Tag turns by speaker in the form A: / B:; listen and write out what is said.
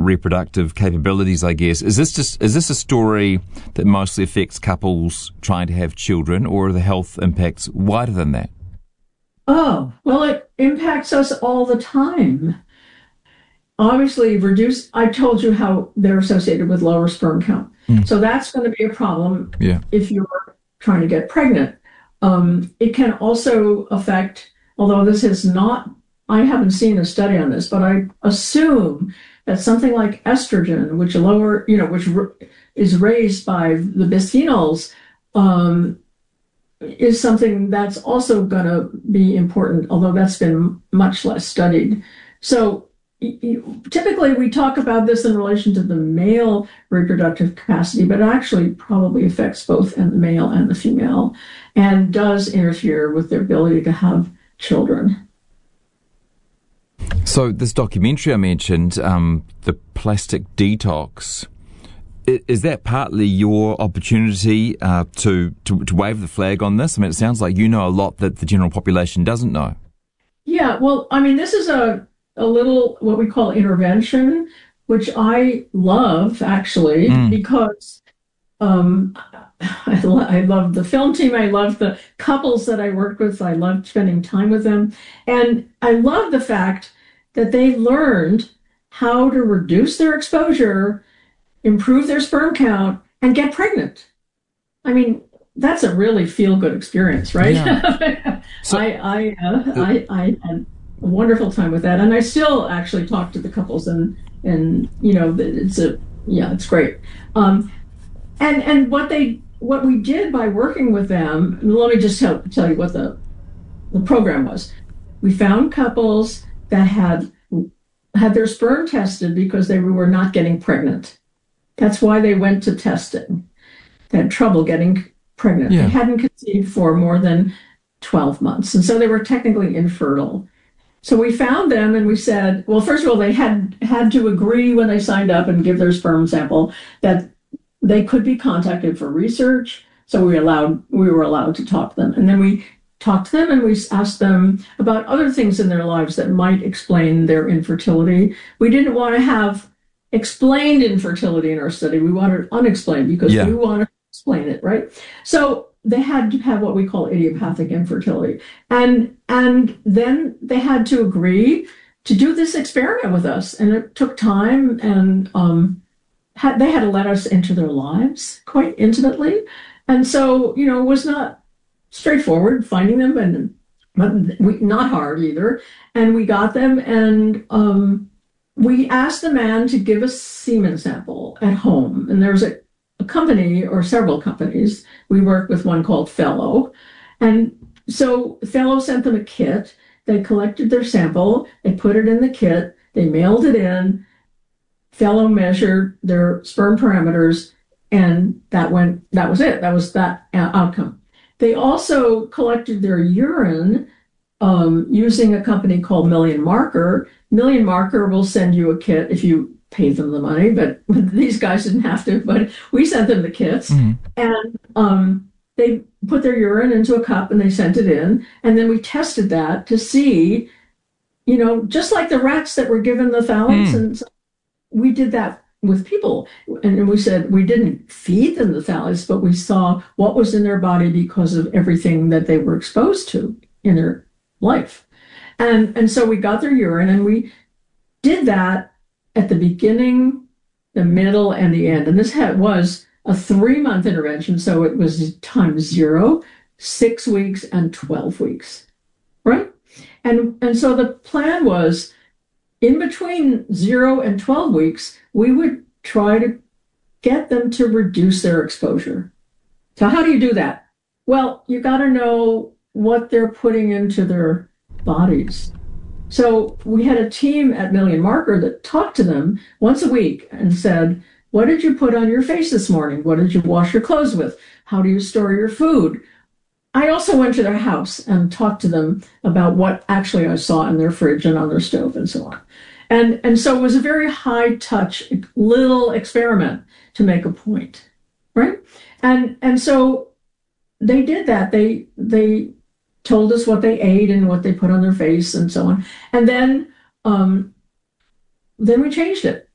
A: reproductive capabilities, I guess. Is this a story that mostly affects couples trying to have children, or are the health impacts wider than that?
B: Oh, well, it impacts us all the time. Obviously, I told you how they're associated with lower sperm count. So that's going to be a problem if you're trying to get pregnant. It can also affect, although this is not, I haven't seen a study on this, but I assume that something like estrogen, which is raised by the bisphenols, is something that's also going to be important, although that's been much less studied. So typically we talk about this in relation to the male reproductive capacity, but it actually probably affects both the male and the female and does interfere with their ability to have children.
A: So this documentary I mentioned, the plastic detox, is that partly your opportunity to wave the flag on this? I mean, it sounds like you know a lot that the general population doesn't know.
B: Yeah, well, I mean, this is a little what we call intervention, which I love, actually, because I love the film team. I love the couples that I worked with. I loved spending time with them. And I love the fact that they learned how to reduce their exposure, improve their sperm count, and get pregnant. I mean, that's a really feel-good experience, right? Yeah. So, I had a wonderful time with that, and I still actually talk to the couples, and it's great. And what we did by working with them, let me just tell you what the program was. We found couples that had their sperm tested because they were not getting pregnant. That's why they went to testing. They had trouble getting pregnant. Yeah. They hadn't conceived for more than 12 months, and so they were technically infertile. So we found them and we said, well, first of all, they had to agree when they signed up and give their sperm sample that they could be contacted for research. So we were allowed to talk to them. And then we talked to them and we asked them about other things in their lives that might explain their infertility. We didn't want to have explained infertility in our study. We wanted unexplained because we want to explain it, right? So they had to have what we call idiopathic infertility. And then they had to agree to do this experiment with us. And it took time, and they had to let us into their lives quite intimately. And so, it was not straightforward finding them, but not hard either. And we got them, and we asked the man to give a semen sample at home. And there's a company, or several companies. We work with one called Fellow. And so Fellow sent them a kit. They collected their sample. They put it in the kit. They mailed it in. Fellow measured their sperm parameters, and that was it. That was that outcome. They also collected their urine using a company called Million Marker. Million Marker will send you a kit if you pay them the money, but these guys didn't have to, but we sent them the kits. And they put their urine into a cup and they sent it in. And then we tested that to see, just like the rats that were given the phthalates. And so we did that with people. And we said we didn't feed them the phthalates, but we saw what was in their body because of everything that they were exposed to in their life. And so we got their urine, and we did that at the beginning, the middle, and the end. And this was a 3-month intervention, so it was times 0, 6 weeks, and 12 weeks, right? And so the plan was, in between 0 and 12 weeks, we would try to get them to reduce their exposure. So how do you do that? Well, you got to know what they're putting into their bodies. So we had a team at Million Marker that talked to them once a week and said, what did you put on your face this morning? What did you wash your clothes with? How do you store your food? I also went to their house and talked to them about what actually I saw in their fridge and on their stove and so on. And so it was a very high touch little experiment to make a point, right? And so they did that. They told us what they ate and what they put on their face and so on. And then we changed it.